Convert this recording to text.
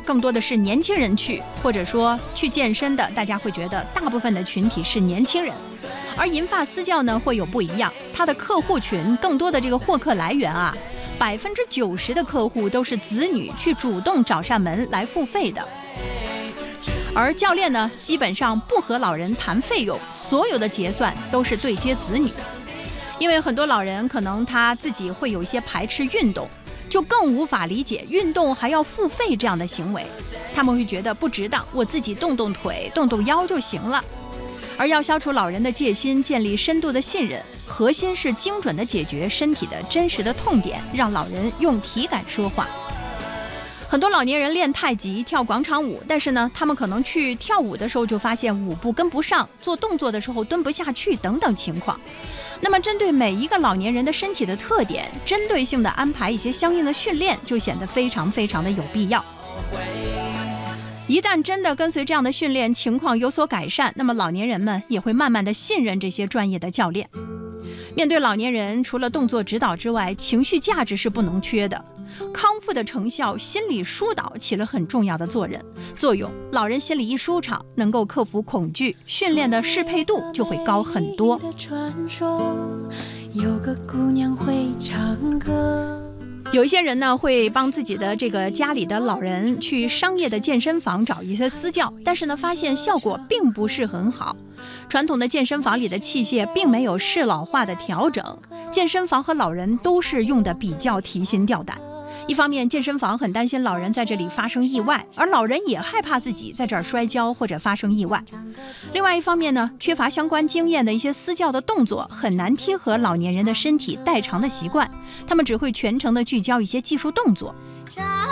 更多的是年轻人去，或者说去健身的，大家会觉得大部分的群体是年轻人。而银发私教呢会有不一样，它的客户群更多的这个获客来源啊，90%的客户都是子女去主动找上门来付费的。而教练呢，基本上不和老人谈费用，所有的结算都是对接子女。因为很多老人可能他自己会有一些排斥运动，就更无法理解运动还要付费这样的行为，他们会觉得不值当，我自己动动腿动动腰就行了。而要消除老人的戒心，建立深度的信任，核心是精准地解决身体的真实的痛点，让老人用体感说话。很多老年人练太极、跳广场舞，但是呢，他们可能去跳舞的时候就发现舞步跟不上，做动作的时候蹲不下去等等情况。那么针对每一个老年人的身体的特点，针对性的安排一些相应的训练，就显得非常的有必要。一旦真的跟随这样的训练，情况有所改善，那么老年人们也会慢慢的信任这些专业的教练。面对老年人，除了动作指导之外，情绪价值是不能缺的。康复的成效，心理疏导起了很重要的作用。老人心里一舒畅，能够克服恐惧，训练的适配度就会高很多。有个姑娘会唱歌。有一些人呢，会帮自己的这个家里的老人去商业的健身房找一些私教，但是呢，发现效果并不是很好。传统的健身房里的器械并没有适老化的调整，健身房和老人都是用的比较提心吊胆。一方面，健身房很担心老人在这里发生意外，而老人也害怕自己在这儿摔跤或者发生意外。另外一方面呢，缺乏相关经验的一些私教的动作很难贴合老年人的身体代偿的习惯，他们只会全程的聚焦一些技术动作。